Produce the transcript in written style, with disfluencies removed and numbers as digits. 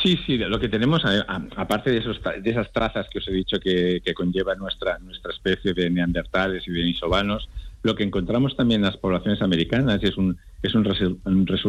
Sí, sí, lo que tenemos, aparte de esas trazas que os he dicho que conlleva nuestra especie de neandertales y denisovanos, lo que encontramos también en las poblaciones americanas es un resultado